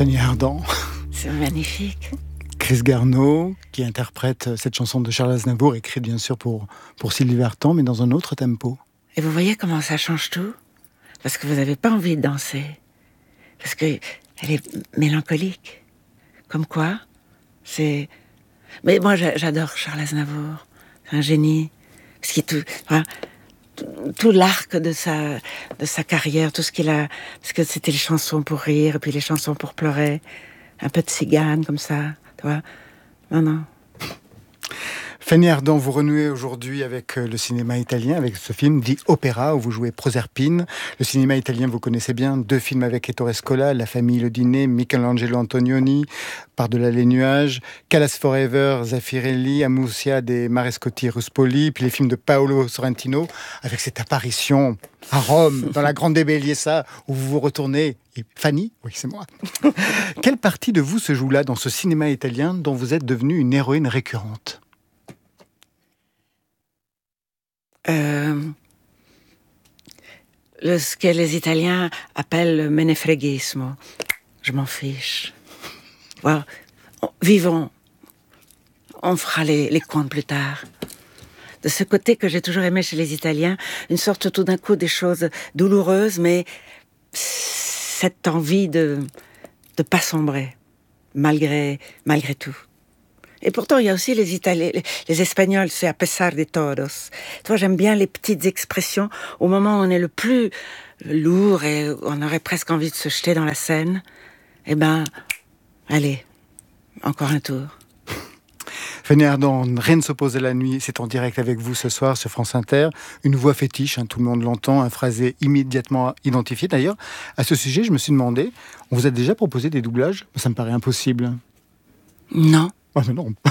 Fanny Ardant. C'est magnifique. Chris Garneau, qui interprète cette chanson de Charles Aznavour, écrite bien sûr pour Sylvie Vartan, mais dans un autre tempo. Et vous voyez comment ça change tout ? Parce que vous n'avez pas envie de danser. Parce qu'elle est mélancolique. Comme quoi, c'est... Mais moi, j'adore Charles Aznavour. C'est un génie. Parce qu'il tout l'arc de sa carrière, tout ce qu'il a... Parce que c'était les chansons pour rire, et puis les chansons pour pleurer. Un peu de cigane, comme ça. Tu vois ? Non. Fanny Ardant, vous renouez aujourd'hui avec le cinéma italien, avec ce film dit Opéra, où vous jouez Proserpine. Le cinéma italien, vous connaissez bien, 2 films avec Ettore Scola, La famille, le dîner, Michelangelo Antonioni, Par-delà les nuages, Callas Forever, Zeffirelli, Amusia des Marescotti Ruspoli, puis les films de Paolo Sorrentino, avec cette apparition à Rome, dans la Grande Belliessa, où vous vous retournez. Et Fanny, oui, c'est moi. Quelle partie de vous se joue là, dans ce cinéma italien, dont vous êtes devenue une héroïne récurrente ? Ce que les Italiens appellent le menefreghismo. Je m'en fiche. Voilà. Vivons. On fera les comptes plus tard. De ce côté que j'ai toujours aimé chez les Italiens, une sorte tout d'un coup des choses douloureuses, mais cette envie de pas sombrer, malgré tout. Et pourtant, il y a aussi les Italiens, les Espagnols, c'est a pesar de todos. Toi, j'aime bien les petites expressions au moment où on est le plus lourd et on aurait presque envie de se jeter dans la Seine. Eh ben, allez, encore un tour. Fanny Ardant, Rien ne s'oppose à la nuit, c'est en direct avec vous ce soir sur France Inter. Une voix fétiche, tout le monde l'entend, un phrasé immédiatement identifié. D'ailleurs, à ce sujet, je me suis demandé, on vous a déjà proposé des doublages ? Ça me paraît impossible. Non. Oh, mais non.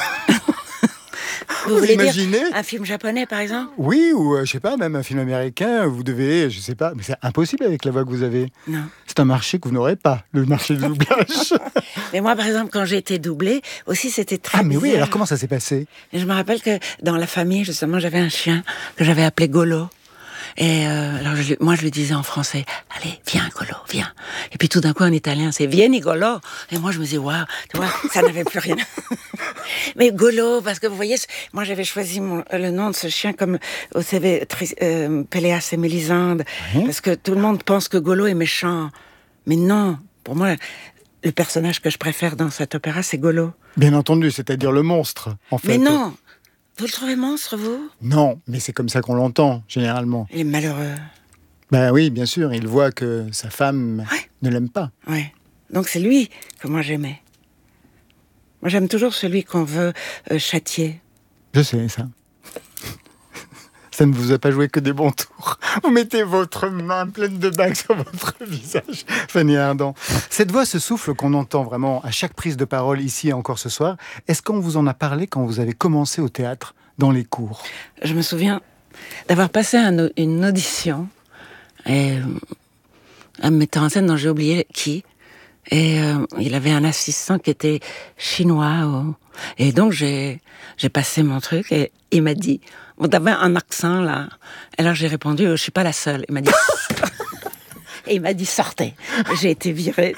Vous voulez imaginez dire un film japonais, par exemple ? Oui, ou je sais pas, même un film américain, vous devez, je sais pas, mais c'est impossible avec la voix que vous avez. Non. C'est un marché que vous n'aurez pas, le marché du doublage. Mais moi, par exemple, quand j'ai été doublée, aussi, c'était très Ah, mais bizarre. oui, alors comment ça s'est passé ? Et je me rappelle que dans la famille, justement, j'avais un chien que j'avais appelé Golo. Et alors moi je lui disais en français, allez, viens Golo, viens. Et puis tout d'un coup en italien c'est vieni Golo. Et moi je me disais waouh, tu vois, ça n'avait plus rien. Mais Golo, parce que vous voyez, moi j'avais choisi le nom de ce chien comme au CV Péléas et Mélisande, parce que tout le monde pense que Golo est méchant. Mais non, pour moi le personnage que je préfère dans cet opéra c'est Golo. Bien entendu, c'est-à-dire le monstre, en fait. Mais non. Vous le trouvez monstre, vous ? Non, mais c'est comme ça qu'on l'entend, généralement. Il est malheureux. Ben oui, bien sûr, il voit que sa femme ne l'aime pas. Oui. Donc c'est lui que moi j'aimais. Moi j'aime toujours celui qu'on veut châtier. Je sais, ça. Ça ne vous a pas joué que des bons tours. Vous mettez votre main pleine de bagues sur votre visage, Fanny Ardant. Cette voix, ce souffle qu'on entend vraiment à chaque prise de parole ici et encore ce soir, est-ce qu'on vous en a parlé quand vous avez commencé au théâtre, dans les cours ? Je me souviens d'avoir passé une audition et un metteur en scène dont j'ai oublié qui. Et il avait un assistant qui était chinois. Et donc j'ai passé mon truc et il m'a dit « Vous avez un accent là ?» Et alors j'ai répondu « Je suis pas la seule. » Il m'a dit « Et il m'a dit « Sortez !» J'ai été virée.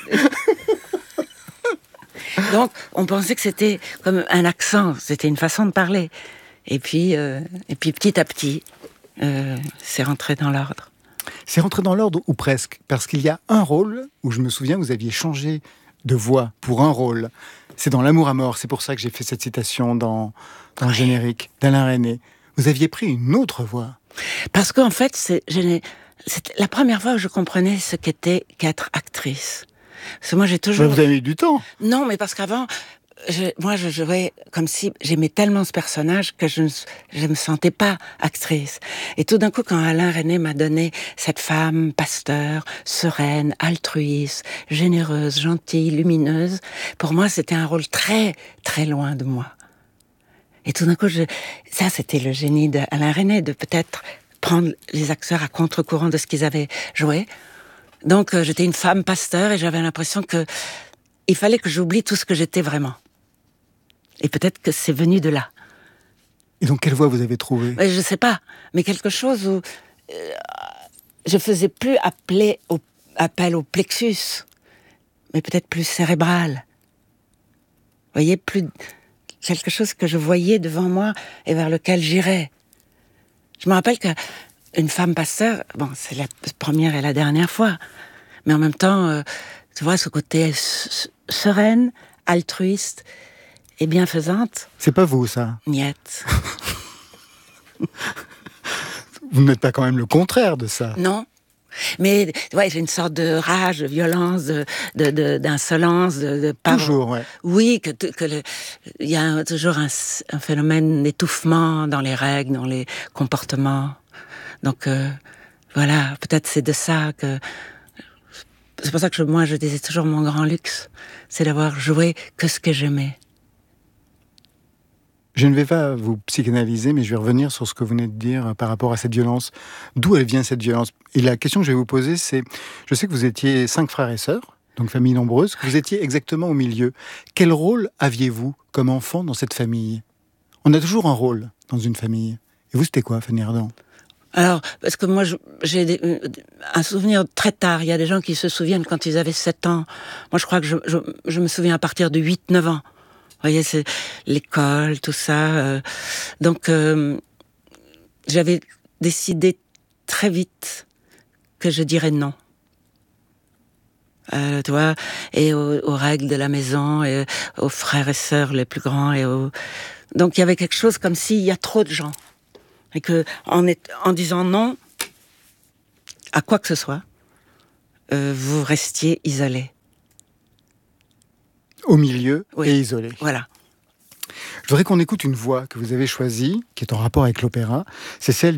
Donc on pensait que c'était comme un accent, c'était une façon de parler. Et puis petit à petit, c'est rentré dans l'ordre. C'est rentré dans l'ordre ou presque, parce qu'il y a un rôle où je me souviens, vous aviez changé de voix pour un rôle. C'est dans L'amour à mort, c'est pour ça que j'ai fait cette citation dans le générique d'Alain Resnais. Vous aviez pris une autre voix. Parce qu'en fait, c'était la première fois que je comprenais ce qu'était qu'être actrice. Parce que moi, j'ai toujours... Vous avez eu du temps. Non, mais parce qu'avant... Moi, je jouais comme si j'aimais tellement ce personnage que je me sentais pas actrice. Et tout d'un coup, quand Alain Resnais m'a donné cette femme pasteur, sereine, altruiste, généreuse, gentille, lumineuse, pour moi, c'était un rôle très, très loin de moi. Et tout d'un coup, ça, c'était le génie d'Alain Resnais, de peut-être prendre les acteurs à contre-courant de ce qu'ils avaient joué. Donc, j'étais une femme pasteur et j'avais l'impression que il fallait que j'oublie tout ce que j'étais vraiment. Et peut-être que c'est venu de là. Et donc, quelle voix vous avez trouvée ? Je sais pas, mais quelque chose où je faisais plus appel au plexus, mais peut-être plus cérébral. Vous voyez, plus quelque chose que je voyais devant moi et vers lequel j'irais. Je me rappelle qu'une femme pasteur, bon, c'est la première et la dernière fois, mais en même temps, tu vois, ce côté sereine, altruiste et bienfaisante. C'est pas vous, ça? Niet. Vous n'êtes pas quand même le contraire de ça? Non. Mais ouais, j'ai une sorte de rage, de violence, d'insolence, de Toujours, ouais. Oui, il y a toujours un phénomène d'étouffement dans les règles, dans les comportements. Donc voilà, peut-être c'est de ça que... C'est pour ça que moi je disais toujours mon grand luxe, c'est d'avoir joué que ce que j'aimais. Je ne vais pas vous psychanalyser, mais je vais revenir sur ce que vous venez de dire par rapport à cette violence. D'où elle vient, cette violence? Et la question que je vais vous poser, c'est... Je sais que vous étiez 5 frères et sœurs, donc famille nombreuse, que vous étiez exactement au milieu. Quel rôle aviez-vous comme enfant dans cette famille? On a toujours un rôle dans une famille. Et vous, c'était quoi, Fanny Ardant? Alors, parce que moi, j'ai un souvenir très tard. Il y a des gens qui se souviennent quand ils avaient 7 ans. Moi, je crois que je me souviens à partir de 8-9 ans. Vous voyez, c'est l'école, tout ça. Donc, j'avais décidé très vite que je dirais non. Tu vois, et aux règles de la maison, et aux frères et sœurs les plus grands. Donc, il y avait quelque chose comme s'il y a trop de gens. Et que, en disant non à quoi que ce soit, vous restiez isolés. Au milieu, oui. Et isolé. Voilà. Je voudrais qu'on écoute une voix que vous avez choisie, qui est en rapport avec l'opéra. C'est celle